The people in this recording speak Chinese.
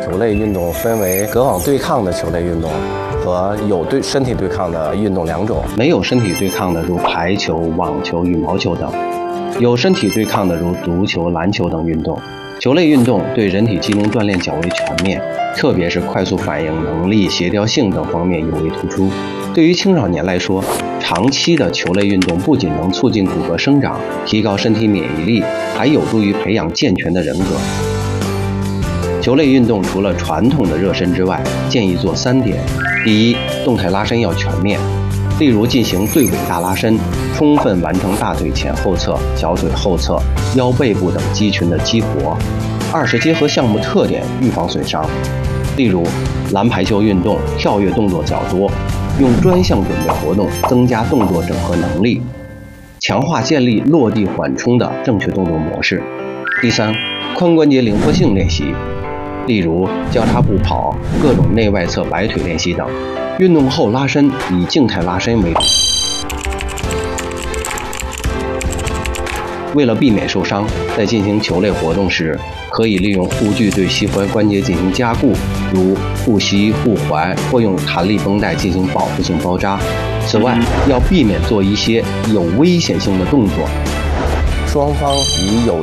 球类运动分为隔网对抗的球类运动和有身体对抗的运动两种。 没有身体对抗的如排球、网球、羽毛球等；有身体对抗的如足球、篮球等运动。球类运动对人体机能锻炼较为全面，特别是快速反应能力、协调性等方面尤为突出。对于青少年来说，长期的球类运动不仅能促进骨骼生长，提高身体免疫力，还有助于培养健全的人格。球类运动除了传统的热身之外，建议做3点：第一，动态拉伸要全面，例如进行对尾大拉伸，充分完成大腿前后侧、小腿后侧、腰背部等肌群的激活。二是结合项目特点，预防损伤，例如篮排球运动跳跃动作较多，用专项准备活动增加动作整合能力，强化建立落地缓冲的正确动作模式。第三，髋关节灵活性练习，例如交叉步跑、各种内外侧摆腿练习等。运动后拉伸以静态拉伸为主。为了避免受伤，在进行球类活动时，可以利用护具对膝踝关节进行加固，如护膝、护踝，或用弹力绷带进行保护性包扎。此外，要避免做一些有危险性的动作。 双方以有